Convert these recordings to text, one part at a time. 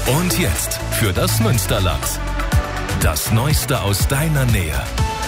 Und jetzt für das Münsterland. Das Neueste aus deiner Nähe.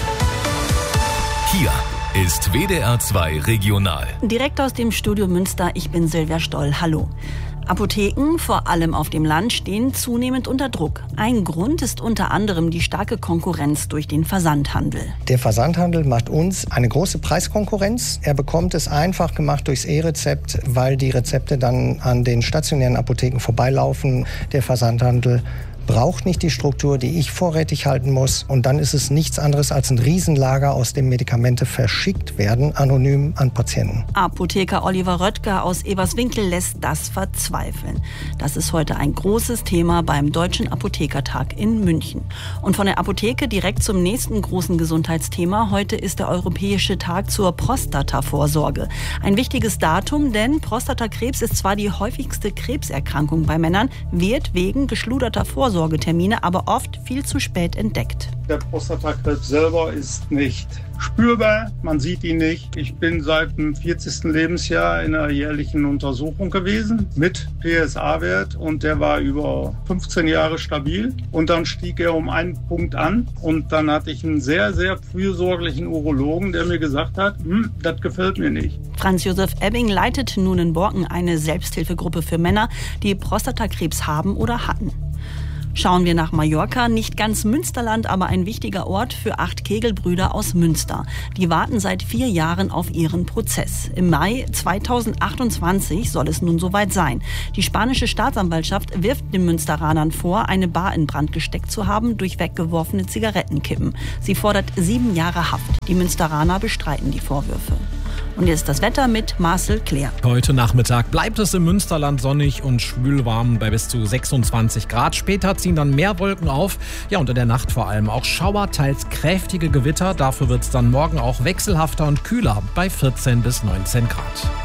Hier ist WDR 2 Regional. Direkt aus dem Studio Münster, ich bin Silvia Stoll. Hallo. Apotheken, vor allem auf dem Land, stehen zunehmend unter Druck. Ein Grund ist unter anderem die starke Konkurrenz durch den Versandhandel. Der Versandhandel macht uns eine große Preiskonkurrenz. Er bekommt es einfach gemacht durchs E-Rezept, weil die Rezepte dann an den stationären Apotheken vorbeilaufen. Der Versandhandel braucht nicht die Struktur, die ich vorrätig halten muss. Und dann ist es nichts anderes als ein Riesenlager, aus dem Medikamente verschickt werden, anonym an Patienten. Apotheker Oliver Röttger aus Eberswinkel lässt das verzweifeln. Das ist heute ein großes Thema beim Deutschen Apothekertag in München. Und von der Apotheke direkt zum nächsten großen Gesundheitsthema. Heute ist der Europäische Tag zur Prostatavorsorge. Ein wichtiges Datum, denn Prostatakrebs ist zwar die häufigste Krebserkrankung bei Männern, wird wegen geschluderter Vorsorgetermine aber oft viel zu spät entdeckt. Der Prostatakrebs selber ist nicht spürbar, man sieht ihn nicht. Ich bin seit dem 40. Lebensjahr in einer jährlichen Untersuchung gewesen mit PSA-Wert und der war über 15 Jahre stabil. Und dann stieg er um einen Punkt an und dann hatte ich einen sehr, sehr fürsorglichen Urologen, der mir gesagt hat, das gefällt mir nicht. Franz Josef Ebbing leitet nun in Borken eine Selbsthilfegruppe für Männer, die Prostatakrebs haben oder hatten. Schauen wir nach Mallorca, nicht ganz Münsterland, aber ein wichtiger Ort für 8 Kegelbrüder aus Münster. Die warten seit 4 Jahren auf ihren Prozess. Im Mai 2028 soll es nun soweit sein. Die spanische Staatsanwaltschaft wirft den Münsteranern vor, eine Bar in Brand gesteckt zu haben durch weggeworfene Zigarettenkippen. Sie fordert 7 Jahre Haft. Die Münsteraner bestreiten die Vorwürfe. Und jetzt das Wetter mit Marcel Claire. Heute Nachmittag bleibt es im Münsterland sonnig und schwülwarm bei bis zu 26 Grad. Später ziehen dann mehr Wolken auf. Ja, und in der Nacht vor allem auch Schauer, teils kräftige Gewitter. Dafür wird es dann morgen auch wechselhafter und kühler bei 14 bis 19 Grad.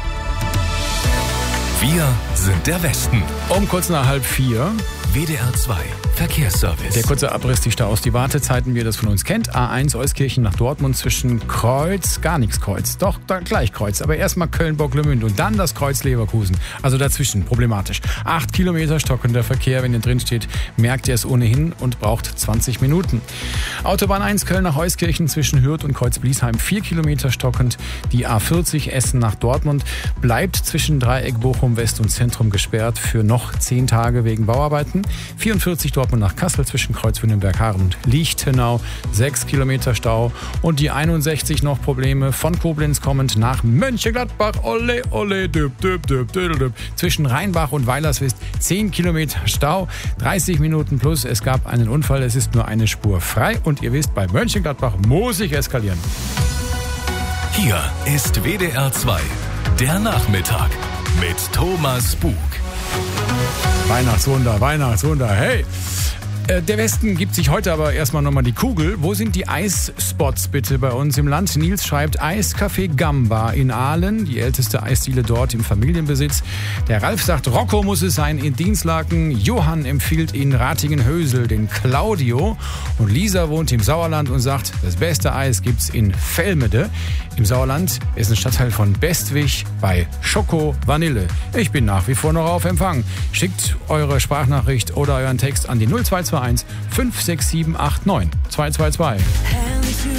Wir sind der Westen. Um kurz nach 3:30. WDR 2 Verkehrsservice. Der kurze Abriss, die Staus, die Wartezeiten, wie ihr das von uns kennt. A1 Euskirchen nach Dortmund zwischen Kreuz, gar nichts Kreuz, doch da gleich Kreuz, aber erstmal Köln-Bocklemünd und dann das Kreuz Leverkusen. Also dazwischen, problematisch. 8 Kilometer stockender Verkehr, wenn ihr drin steht, merkt ihr es ohnehin und braucht 20 Minuten. Autobahn 1 Köln nach Euskirchen zwischen Hürth und Kreuz-Bliesheim 4 Kilometer stockend. Die A40 Essen nach Dortmund bleibt zwischen Dreieck Bochum West und Zentrum gesperrt für noch 10 Tage wegen Bauarbeiten. 44 Dortmund nach Kassel zwischen Kreuz-Wünnenberg-Haaren und Lichtenau, 6 Kilometer Stau. Und die 61 noch Probleme von Koblenz kommend nach Mönchengladbach, ole, ole, düb, düb, düb, düb, düb. Zwischen Rheinbach und Weilerswist 10 Kilometer Stau, 30 Minuten plus. Es gab einen Unfall, es ist nur eine Spur frei. Und ihr wisst, bei Mönchengladbach muss ich eskalieren. Hier ist WDR 2, der Nachmittag mit Thomas Bug. Weihnachtswunder, hey! Der Westen gibt sich heute aber erstmal nochmal die Kugel. Wo sind die Eisspots bitte bei uns im Land? Nils schreibt Eiscafé Gamba in Aalen, die älteste Eisdiele dort im Familienbesitz. Der Ralf sagt, Rocco muss es sein in Dienstlaken. Johann empfiehlt in Ratingen-Hösel den Claudio. Und Lisa wohnt im Sauerland und sagt, das beste Eis gibt's in Velmede. Im Sauerland ist ein Stadtteil von Bestwig bei Schoko Vanille. Ich bin nach wie vor noch auf Empfang. Schickt eure Sprachnachricht oder euren Text an die 0221 56789 222.